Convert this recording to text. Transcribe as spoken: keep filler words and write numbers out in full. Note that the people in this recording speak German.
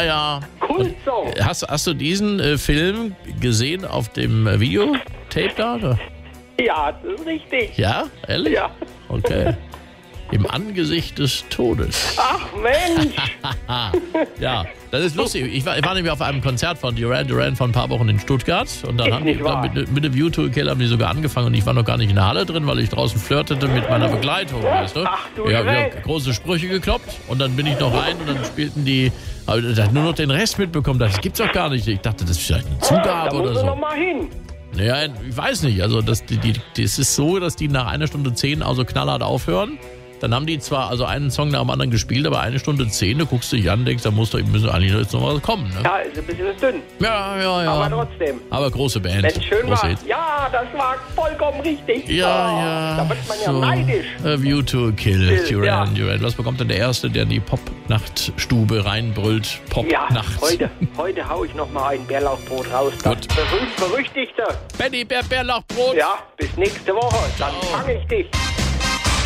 Ja, ja. Kultsong. Hast, hast du diesen äh, Film gesehen auf dem äh, Videotape da? Oder? Ja, das ist richtig. Ja, ehrlich? Ja. Okay. Im Angesicht des Todes. Ach Mensch. Ja, das ist lustig. Ich war, ich war nämlich auf einem Konzert von Duran Duran vor ein paar Wochen in Stuttgart und dann Ist haben die nicht wahr. mit, mit dem U zwei Kill haben die sogar angefangen und ich war noch gar nicht in der Halle drin, weil ich draußen flirtete mit meiner Begleitung, weißt du? Ach du Ja, wir Schreck. haben große Sprüche gekloppt und dann bin ich noch rein und dann spielten die, aber ich hab nur noch den Rest mitbekommen. Das gibt's doch gar nicht. Ich dachte, das ist vielleicht eine Da Zugabe muss oder er noch so. mal hin. Naja, ich weiß nicht. Also das, die, die, das ist so, dass die nach einer Stunde zehn also knallhart aufhören. Dann haben die zwar also einen Song nach dem anderen gespielt, aber eine Stunde zehn, du guckst dich an, denkst, da muss doch müssen eigentlich jetzt noch was kommen. Ne? Ja, ist ein bisschen dünn. Ja, ja, ja. Aber trotzdem. Aber große Band. Wenn es schön große war. Hit. Ja, das war vollkommen richtig. Ja, Oh, ja. Da wird man ja so. neidisch. A View to Kill, Kill, Duran ja. Duran. Was bekommt denn der Erste, der in die Pop-Nachtstube reinbrüllt? Ja, Pop-Nacht. heute, heute hau ich noch mal ein Bärlauchbrot raus. Das Gut. berühmt-berüchtigte. Benny Bär Bärlauchbrot. Ja, bis nächste Woche. Dann Ciao. fange ich dich.